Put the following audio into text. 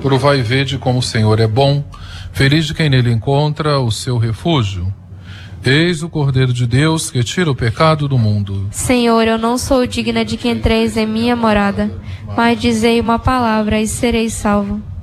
Provai e vede como o Senhor é bom, feliz de quem nele encontra o seu refúgio. Eis o Cordeiro de Deus que tira o pecado do mundo. Senhor, eu não sou digna de que entreis em minha morada, mas dizei uma palavra e serei salvo.